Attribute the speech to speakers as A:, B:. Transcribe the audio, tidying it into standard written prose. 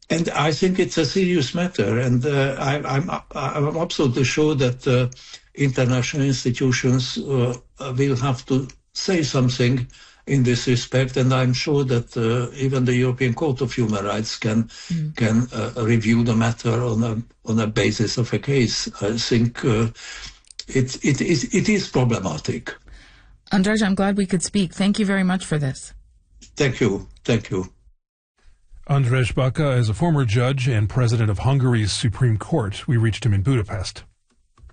A: And I think it's a serious matter, and I'm absolutely sure that international institutions will have to say something in this respect, and I'm sure that even the European Court of Human Rights can review the matter on a basis of a case. I think it is problematic.
B: Andrej, I'm glad we could speak. Thank you very much for this.
A: Thank you. Thank you.
C: Andrej Baka is a former judge and president of Hungary's Supreme Court. We reached him in Budapest.